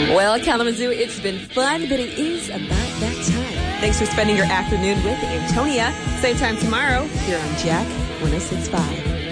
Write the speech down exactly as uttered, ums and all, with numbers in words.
Well, Kalamazoo, it's been fun, but it is about that time. Thanks for spending your afternoon with Antonia. Same time tomorrow here on Jack one oh six point five.